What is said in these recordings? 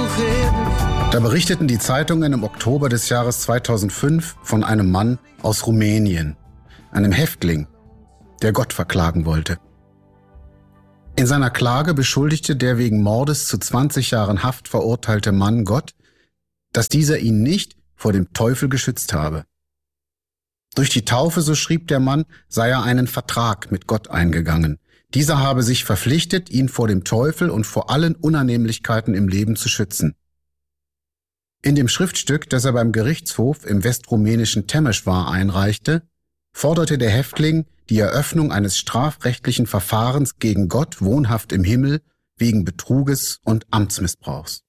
Da berichteten die Zeitungen im Oktober des Jahres 2005 von einem Mann aus Rumänien, einem Häftling, der Gott verklagen wollte. In seiner Klage beschuldigte der wegen Mordes zu 20 Jahren Haft verurteilte Mann Gott, dass dieser ihn nicht vor dem Teufel geschützt habe. Durch die Taufe, so schrieb der Mann, sei er einen Vertrag mit Gott eingegangen. Dieser habe sich verpflichtet, ihn vor dem Teufel und vor allen Unannehmlichkeiten im Leben zu schützen. In dem Schriftstück, das er beim Gerichtshof im westrumänischen Temeschwar einreichte, forderte der Häftling die Eröffnung eines strafrechtlichen Verfahrens gegen Gott wohnhaft im Himmel wegen Betruges und Amtsmissbrauchs.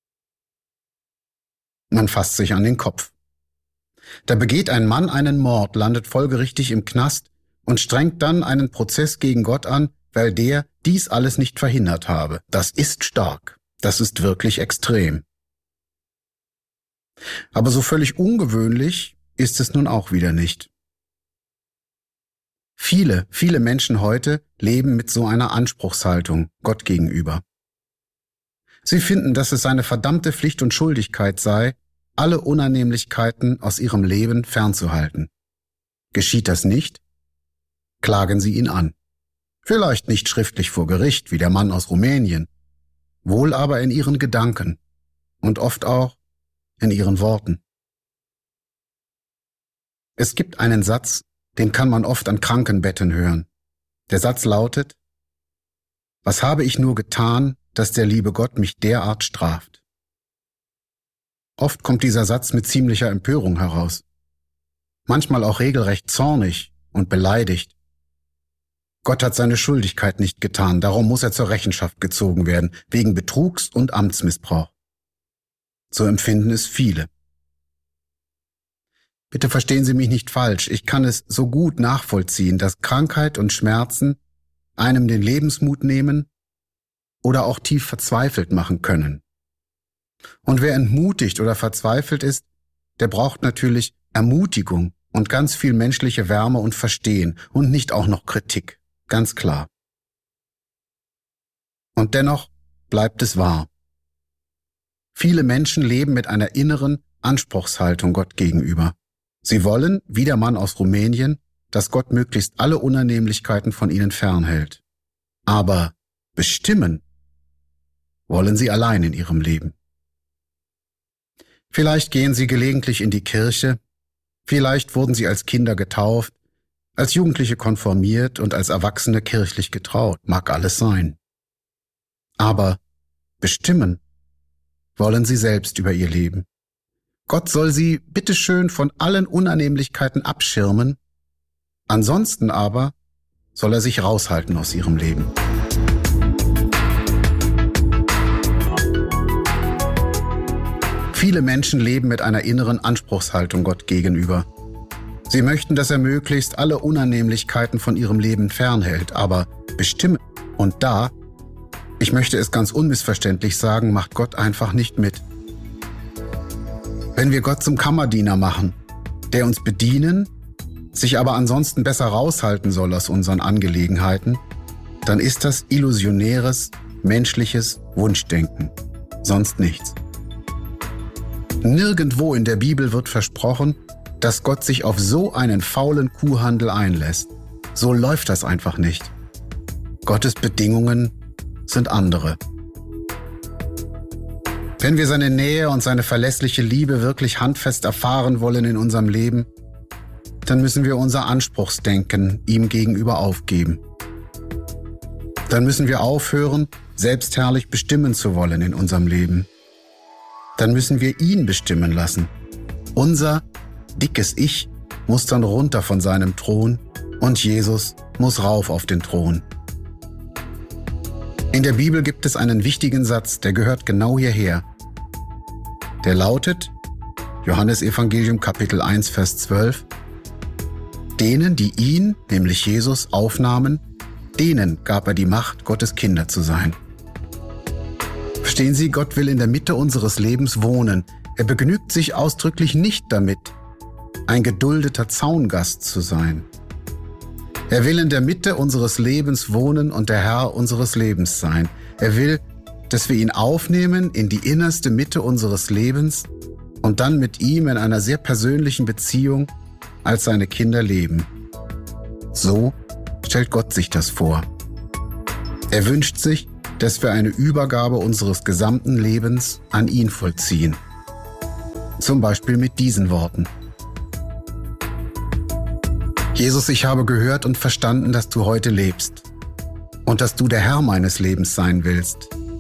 Man fasst sich an den Kopf. Da begeht ein Mann einen Mord, landet folgerichtig im Knast und strengt dann einen Prozess gegen Gott an, weil der dies alles nicht verhindert habe. Das ist stark. Das ist wirklich extrem. Aber so völlig ungewöhnlich ist es nun auch wieder nicht. Viele Menschen heute leben mit so einer Anspruchshaltung Gott gegenüber. Sie finden, dass es seine verdammte Pflicht und Schuldigkeit sei, alle Unannehmlichkeiten aus ihrem Leben fernzuhalten. Geschieht das nicht? Klagen Sie ihn an. Vielleicht nicht schriftlich vor Gericht, wie der Mann aus Rumänien, wohl aber in Ihren Gedanken und oft auch in Ihren Worten. Es gibt einen Satz, den kann man oft an Krankenbetten hören. Der Satz lautet: Was habe ich nur getan, dass der liebe Gott mich derart straft? Oft kommt dieser Satz mit ziemlicher Empörung heraus. Manchmal auch regelrecht zornig und beleidigt. Gott hat seine Schuldigkeit nicht getan, darum muss er zur Rechenschaft gezogen werden, wegen Betrugs und Amtsmissbrauch. So empfinden es viele. Bitte verstehen Sie mich nicht falsch, ich kann es so gut nachvollziehen, dass Krankheit und Schmerzen einem den Lebensmut nehmen oder auch tief verzweifelt machen können. Und wer entmutigt oder verzweifelt ist, der braucht natürlich Ermutigung und ganz viel menschliche Wärme und Verstehen und nicht auch noch Kritik, ganz klar. Und dennoch bleibt es wahr. Viele Menschen leben mit einer inneren Anspruchshaltung Gott gegenüber. Sie wollen, wie der Mann aus Rumänien, dass Gott möglichst alle Unannehmlichkeiten von ihnen fernhält. Aber bestimmen wollen sie allein in ihrem Leben. Vielleicht gehen sie gelegentlich in die Kirche, vielleicht wurden sie als Kinder getauft, als Jugendliche konformiert und als Erwachsene kirchlich getraut, mag alles sein. Aber bestimmen wollen sie selbst über ihr Leben. Gott soll sie bitteschön von allen Unannehmlichkeiten abschirmen, ansonsten aber soll er sich raushalten aus ihrem Leben. Viele Menschen leben mit einer inneren Anspruchshaltung Gott gegenüber. Sie möchten, dass er möglichst alle Unannehmlichkeiten von ihrem Leben fernhält, aber bestimmen. Und da, ich möchte es ganz unmissverständlich sagen, macht Gott einfach nicht mit. Wenn wir Gott zum Kammerdiener machen, der uns bedienen, sich aber ansonsten besser raushalten soll aus unseren Angelegenheiten, dann ist das illusionäres, menschliches Wunschdenken. Sonst nichts. Nirgendwo in der Bibel wird versprochen, dass Gott sich auf so einen faulen Kuhhandel einlässt. So läuft das einfach nicht. Gottes Bedingungen sind andere. Wenn wir seine Nähe und seine verlässliche Liebe wirklich handfest erfahren wollen in unserem Leben, dann müssen wir unser Anspruchsdenken ihm gegenüber aufgeben. Dann müssen wir aufhören, selbstherrlich bestimmen zu wollen in unserem Leben. Dann müssen wir ihn bestimmen lassen. Unser dickes Ich muss dann runter von seinem Thron und Jesus muss rauf auf den Thron. In der Bibel gibt es einen wichtigen Satz, der gehört genau hierher. Der lautet, Johannesevangelium Kapitel 1, Vers 12, denen, die ihn, nämlich Jesus, aufnahmen, denen gab er die Macht, Gottes Kinder zu sein. Verstehen Sie, Gott will in der Mitte unseres Lebens wohnen. Er begnügt sich ausdrücklich nicht damit, ein geduldeter Zaungast zu sein. Er will in der Mitte unseres Lebens wohnen und der Herr unseres Lebens sein. Er will dass wir ihn aufnehmen in die innerste Mitte unseres Lebens und dann mit ihm in einer sehr persönlichen Beziehung als seine Kinder leben. So stellt Gott sich das vor. Er wünscht sich, dass wir eine Übergabe unseres gesamten Lebens an ihn vollziehen. Zum Beispiel mit diesen Worten: Jesus, ich habe gehört und verstanden, dass du heute lebst und dass du der Herr meines Lebens sein willst.